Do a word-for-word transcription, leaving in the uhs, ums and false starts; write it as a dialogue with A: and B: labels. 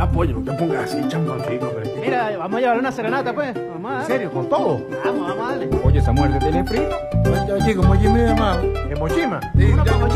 A: Ya, pollo, no te pongas así, champoncito. Pero...
B: Mira, vamos a llevarle una serenata, pues. Vamos a
A: ¿En
B: darle.
A: serio? ¿Con todo?
B: Vamos, vamos a darle.
C: Oye, Samuel, ¿te tiene frito?
A: Oye, como Jimmy de más. ¿En Mochima?
B: Uno para